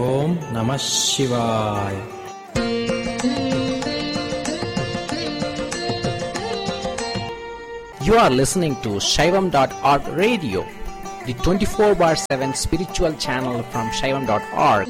ஓம் நம சிவாய. You are listening to Shaivam.org radio, the 24/7 spiritual channel from Shaivam.org.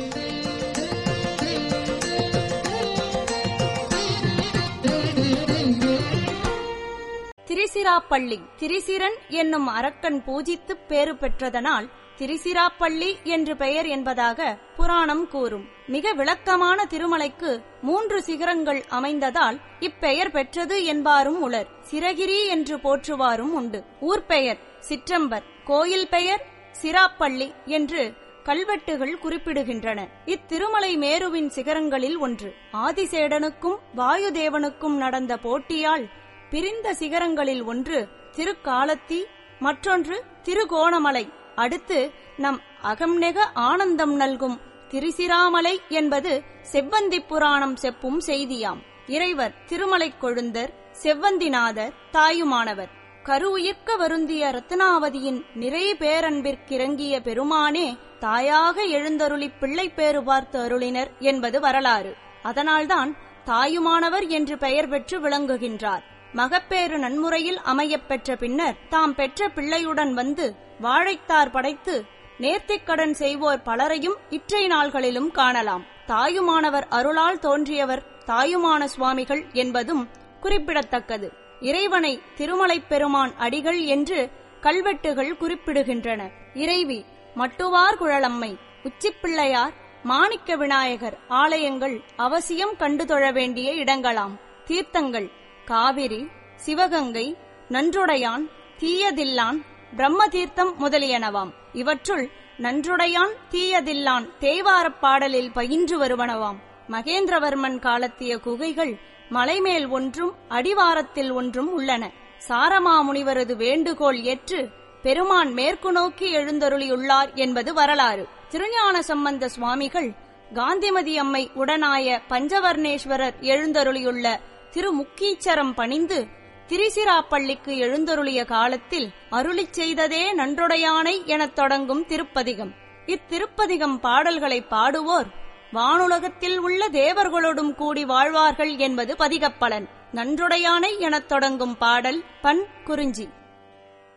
திரிசிராப்பள்ளி Trisiran என்னும் அரக்கன் பூஜித்து பேறு பெற்றதனால் திரிசிராப்பள்ளி என்று பெயர் என்பதாக புராணம் கூறும். மிக விளக்கமான திருமலைக்கு 3 சிகரங்கள் அமைந்ததால் இப்பெயர் பெற்றது என்பாரும் உளர். சிரகிரி என்று போற்றுவாரும் உண்டு. ஊர் பெயர் சிற்றம்பர், கோயில் பெயர் சிராப்பள்ளி என்று கல்வெட்டுகள் குறிப்பிடுகின்றன. இத்திருமலை மேருவின் சிகரங்களில் ஒன்று. ஆதிசேடனுக்கும் வாயுதேவனுக்கும் நடந்த போட்டியால் பிரிந்த சிகரங்களில் ஒன்று திருக்காலத்தி, மற்றொன்று திருகோணமலை. அடுத்து நம் அகம்நெக ஆனந்தம் நல்கும் திரிசிராமலை என்பது செவ்வந்தி புராணம் செப்பும் செய்தியாம். இறைவர் திருமலை கொழுந்தர், செவ்வந்திநாதர், தாயுமானவர். கருவுயிர்க்க வருந்திய ரத்னாவதியின் நிறை பேரன்பிற்கிறங்கிய பெருமானே தாயாக எழுந்தருளி பிள்ளை பேறு பார்த்து அருளினர் என்பது வரலாறு. அதனால்தான் தாயுமானவர் என்று பெயர் பெற்று விளங்குகின்றார். மகப்பேறு நன்முறையில் அமையப் பெற்ற பின்னர் தாம் பெற்ற பிள்ளையுடன் வந்து வாழைத்தார் படைத்து நேர்த்திக்கடன் செய்வோர் பலரையும் இற்றை நாள்களிலும் காணலாம். தாயுமானவர் அருளால் தோன்றியவர் தாயுமான சுவாமிகள் என்பதும் குறிப்பிடத்தக்கது. இறைவனை திருமலைப் பெருமான் அடிகள் என்று கல்வெட்டுகள் குறிப்பிடுகின்றன. இறைவி மட்டுவார் குழலம்மை, உச்சிப்பிள்ளையார், மாணிக்க விநாயகர் ஆலயங்கள் அவசியம் கண்டு தொழ வேண்டிய இடங்களாம். தீர்த்தங்கள் காவிரி, சிவகங்கை, நன்றுடையான், தீயதில்லான், பிரம்ம தீர்த்தம் முதலியனவாம். இவற்றுள் நன்றுடையான், தீயதில்லான் தேவாரப் பாடலில் பயின்று வருவனவாம். மகேந்திரவர்மன் காலத்திய குகைகள் மலைமேல் ஒன்றும் அடிவாரத்தில் ஒன்றும் உள்ளன. சாரமாமுனிவரது வேண்டுகோள் ஏற்று பெருமான் மேற்கு நோக்கி எழுந்தருளியுள்ளார் என்பது வரலாறு. திருஞான சம்பந்த சுவாமிகள் காந்திமதி அம்மை உடனாய பஞ்சவர்ணேஸ்வரர் எழுந்தருளியுள்ள திருமுக்கீச்சரம் பணிந்து திரிசிராப்பள்ளிக்கு எழுந்தருளிய காலத்தில் அருளிச் செய்ததே நன்றுடையானை எனத் தொடங்கும் திருப்பதிகம். இத்திருப்பதிகம் பாடல்களை பாடுவோர் வானுலகத்தில் உள்ள தேவர்களோடும் கூடி வாழ்வார்கள் என்பது பதிகப்பலன். நன்றுடையானை எனத் தொடங்கும் பாடல் பண் குறிஞ்சி.